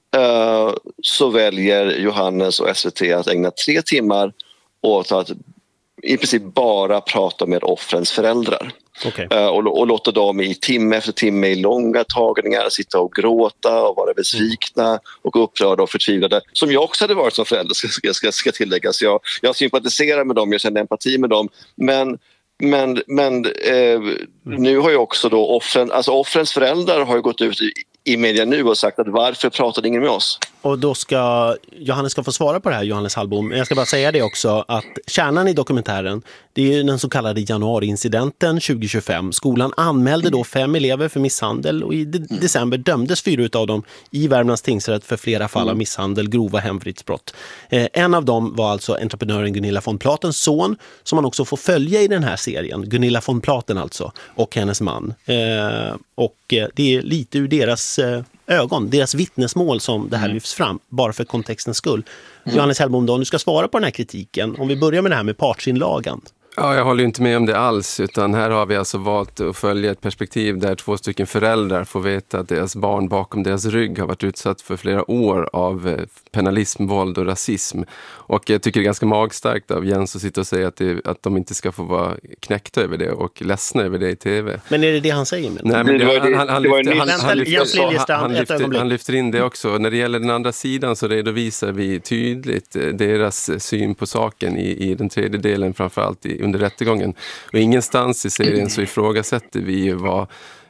eh, så väljer Johannes och S V T att ägna tre timmar åt att i princip bara prata med offrens föräldrar. Okay. Uh, och, och låta dem i timme efter timme i långa tagningar sitta och gråta och vara besvikna mm. och upprörda och förtvivlade. Som jag också hade varit som förälder, ska, ska, ska tilläggas. Jag, jag sympatiserar med dem, jag känner empati med dem. Men, men, men eh, mm. nu har ju också då offren, alltså offrens föräldrar har ju gått ut i, i media nu och sagt att varför pratade ingen med oss? Och då ska Johannes ska få svara på det här, Johannes Hallbom. Jag ska bara säga det också att kärnan i dokumentären, det är ju den så kallade januariincidenten tjugo tjugofem. Skolan anmälde då fem elever för misshandel och i de- december dömdes fyra utav dem i Värmlands tingsrätt för flera fall av misshandel, grova hemfridsbrott. Eh, en av dem var alltså entreprenören Gunilla von Platens son, som man också får följa i den här serien. Gunilla von Platen alltså, och hennes man. Eh, och eh, det är lite ur deras eh, ögon, deras vittnesmål som det här mm. lyfts fram, bara för kontextens skull. Mm. Johannes Hellbom, då, om du ska svara på den här kritiken, om vi börjar med det här med partsinlagan. Ja, jag håller ju inte med om det alls, utan här har vi alltså valt att följa ett perspektiv där två stycken föräldrar får veta att deras barn bakom deras rygg har varit utsatt för flera år av penalism, våld och rasism. Och jag tycker det är ganska magstarkt av Jens att sitta och säga att, det, att de inte ska få vara knäckta över det och ledsna över det i tv. Men är det det han säger? Med? Nej, men det, han, han, han, lyfter, han, han, lyfter, han, lyfter, han lyfter in det också. När det gäller den andra sidan så redovisar vi tydligt deras syn på saken i, i den tredje delen, framförallt i, under rättegången. Och ingenstans i serien så ifrågasätter vi vad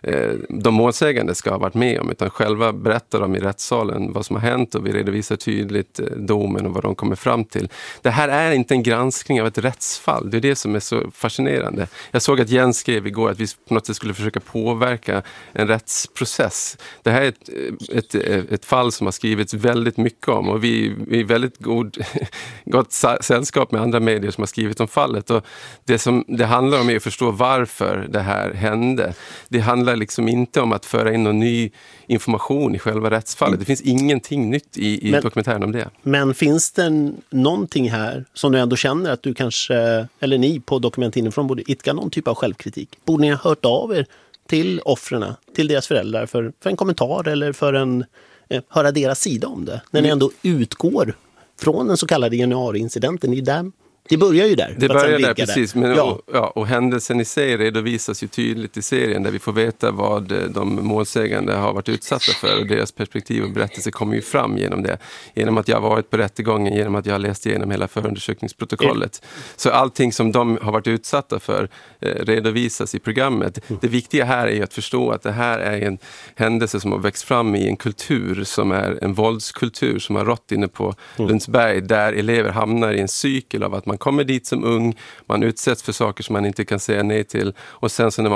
de målsägande ska ha varit med om, utan själva berättar de i rättssalen vad som har hänt och vi redovisar tydligt domen och vad de kommer fram till. Det här är inte en granskning av ett rättsfall, det är det som är så fascinerande. Jag såg att Jens skrev igår att vi på något sätt skulle försöka påverka en rättsprocess. Det här är ett, ett, ett fall som har skrivits väldigt mycket om och vi, vi är väldigt god, gott sällskap med andra medier som har skrivit om fallet, och det som det handlar om är att förstå varför det här hände. Det handlar liksom inte om att föra in någon ny information i själva rättsfallet. Det finns ingenting nytt i, i men, dokumentären om det. Men finns det någonting här som du ändå känner att du kanske, eller ni på Dokument inifrån, borde idka någon typ av självkritik? Borde ni ha hört av er till offren, till deras föräldrar för, för en kommentar eller för en eh, höra deras sida om det? När mm. ni ändå utgår från den så kallade januariincidenten i där. Det börjar ju där. Det börjar där, precis. Där. Men, ja. och, ja, och händelsen i sig redovisas ju tydligt i serien där vi får veta vad de målsägande har varit utsatta för och deras perspektiv och berättelse kommer ju fram genom det. Genom att jag har varit på rättegången, genom att jag har läst igenom hela förundersökningsprotokollet. Mm. Så allting som de har varit utsatta för eh, redovisas i programmet. Mm. Det viktiga här är ju att förstå att det här är en händelse som har växt fram i en kultur som är en våldskultur som har rått inne på mm. Lundsberg, där elever hamnar i en cykel av att man kommer dit som ung, man utsätts för saker som man inte kan säga nej till och sen så när man